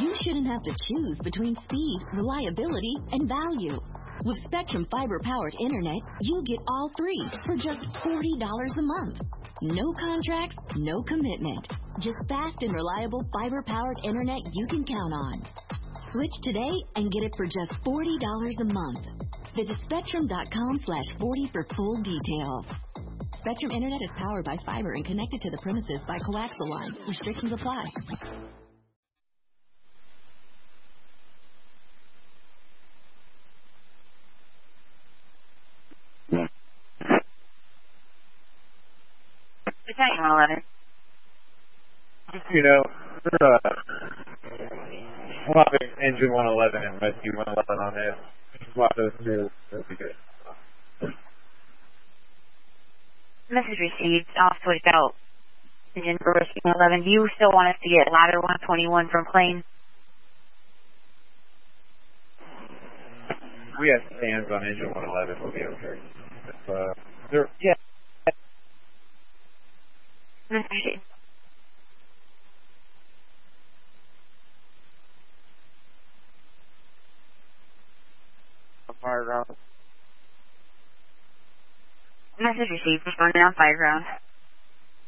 you shouldn't have to choose between speed, reliability, and value. With Spectrum fiber-powered internet, you get all three for just $40 a month. No contracts, no commitment. Just fast and reliable fiber-powered internet you can count on. Switch today and get it for just $40 a month. Visit Spectrum.com/40 for full details. Spectrum Internet is powered by fiber and connected to the premises by coaxial lines. Restrictions apply. Lieutenant 111. You know, swap engine 111 and rescue 111 on this. Swap those two. That'd be good. Message received. I'll switch out engine for rescue 111. Do you still want us to get ladder 121 from plane? We have stands on engine 111. We'll be okay. Yeah. Message received. Fire ground. Message received. Responding on fire ground.